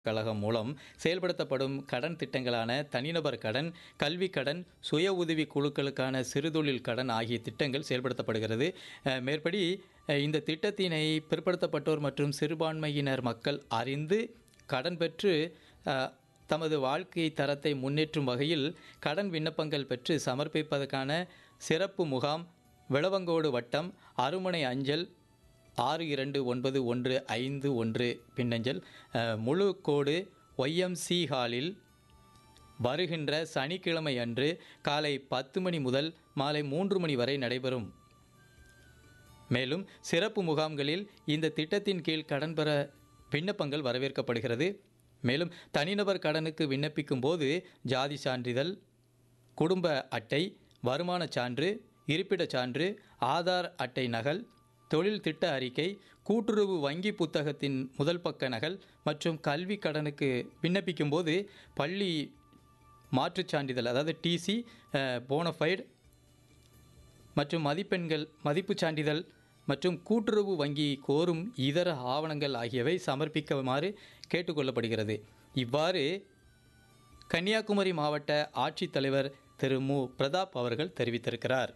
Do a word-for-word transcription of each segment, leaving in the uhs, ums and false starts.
கழகம் மூலம் செயல்படுத்தப்படும் கடன் திட்டங்களான தனிநபர் கடன், கல்வி கடன், சுய உதவி குழுக்களுக்கான சிறுதொழில் கடன் ஆகிய திட்டங்கள் செயல்படுத்தப்படுகிறது. அஹ், மேற்படி அஹ், இந்த திட்டத்தினை பிற்படுத்தப்பட்டோர் மற்றும் சிறுபான்மையினர் மக்கள் அறிந்து கடன் பெற்று அஹ், தமது வாழ்க்கை தரத்தை முன்னேற்றும் வகையில் கடன் விண்ணப்பங்கள் பெற்று சமர்ப்பிப்பதற்கான சிறப்பு முகாம் விளவங்கோடு வட்டம் அருமனை அஞ்சல் ஆறு இரண்டு ஒன்பது ஒன்று ஐந்து ஒன்று பின்னஞ்சல் அஹ், முழு கோடு ஒய்எம்சி ஹாலில் வருகின்ற சனிக்கிழமை அன்று காலை பத்து மணி முதல் மாலை மூன்று மணி வரை நடைபெறும். மேலும் சிறப்பு முகாம்களில் இந்த திட்டத்தின் கீழ் கடன் பெற விண்ணப்பங்கள் வரவேற்கப்படுகிறது. மேலும் தனிநபர் கடனுக்கு விண்ணப்பிக்கும் போது ஜாதி சான்றிதழ், குடும்ப அட்டை, வருமானச் சான்று, இருப்பிடச் சான்று, ஆதார் அட்டை நகல், தொழில் திட்ட அறிக்கை, கூட்டுறவு வங்கி புத்தகத்தின் முதல் பக்க நகல் மற்றும் கல்வி கடனுக்கு விண்ணப்பிக்கும் போது பள்ளி மாற்றுச் சான்றிதழ் அதாவது டிசி, போனஃபைடு மற்றும் மதிப்பெண்கள் மதிப்புச் சான்றிதழ் மற்றும் கூட்டுறவு வங்கி கோரும் இதர ஆவணங்கள் ஆகியவை சமர்ப்பிக்குமாறு கேட்டுக்கொள்ளப்படுகிறது. இவ்வாறு கன்னியாகுமரி மாவட்ட ஆட்சித்தலைவர் திரு மு பிரதாப் அவர்கள் தெரிவித்திருக்கிறார்.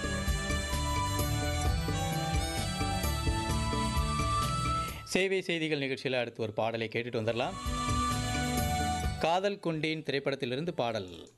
சேவை செய்திகள் நிகழ்ச்சியில் அடுத்து ஒரு பாடலை கேட்டுட்டு வந்துடலாம். காதல் கொண்டேன் திரைப்படத்திலிருந்து பாடல்.